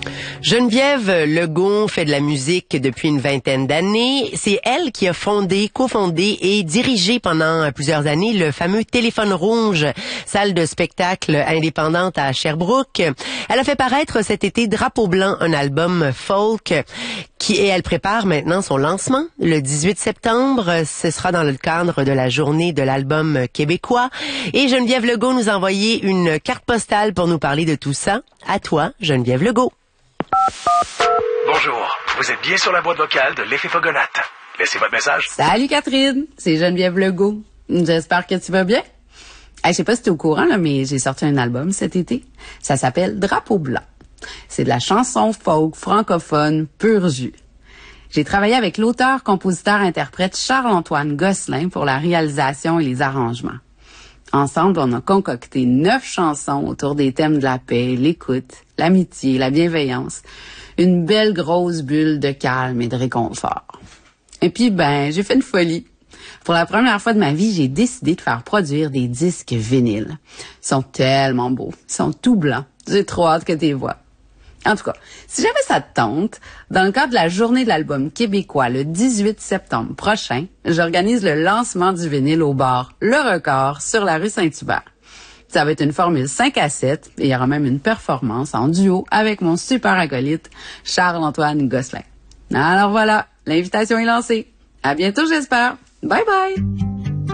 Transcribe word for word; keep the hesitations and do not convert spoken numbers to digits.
Geneviève Legault fait de la musique depuis une vingtaine d'années. C'est elle qui a fondé, cofondé et dirigé pendant plusieurs années le fameux Téléphone Rouge, salle de spectacle indépendante à Sherbrooke. Elle a fait paraître cet été Drapeau Blanc, un album folk qui et elle prépare maintenant son lancement le dix-huit septembre. Ce sera dans le cadre de la journée de l'album québécois. Et Geneviève Legault nous a envoyé une carte postale pour nous parler de tout ça. À toi, Geneviève Legault. Bonjour, vous êtes bien sur la boîte vocale de l'Effet Fogonate. Laissez votre message. Salut Catherine, c'est Geneviève Legault. J'espère que tu vas bien. Hey, je sais pas si t'es au courant, là, mais j'ai sorti un album cet été. Ça s'appelle Drapeau Blanc. C'est de la chanson folk francophone pur jus. J'ai travaillé avec l'auteur, compositeur, interprète Charles-Antoine Gosselin pour la réalisation et les arrangements. Ensemble, on a concocté neuf chansons autour des thèmes de la paix, l'écoute, l'amitié, la bienveillance. Une belle grosse bulle de calme et de réconfort. Et puis, ben, j'ai fait une folie. Pour la première fois de ma vie, j'ai décidé de faire produire des disques vinyles. Ils sont tellement beaux. Ils sont tout blancs. J'ai trop hâte que tu les vois. En tout cas, si jamais ça te tente, dans le cadre de la journée de l'album québécois le dix-huit septembre prochain, j'organise le lancement du vinyle au bar Le Record sur la rue Saint-Hubert. Ça va être une formule cinq à sept et il y aura même une performance en duo avec mon super acolyte Charles-Antoine Gosselin. Alors voilà, l'invitation est lancée. À bientôt, j'espère. Bye bye!